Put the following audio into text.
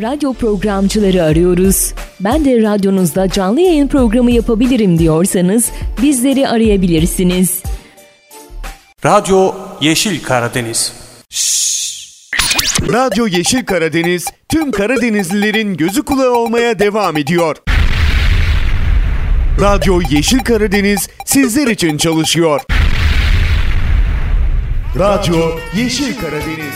Radyo programcıları arıyoruz. Ben de radyonuzda canlı yayın programı yapabilirim diyorsanız bizleri arayabilirsiniz. Radyo Yeşil Karadeniz. Radyo Yeşil Karadeniz tüm Karadenizlilerin gözü kulağı olmaya devam ediyor. Radyo Yeşil Karadeniz sizler için çalışıyor. Radyo Yeşil Karadeniz.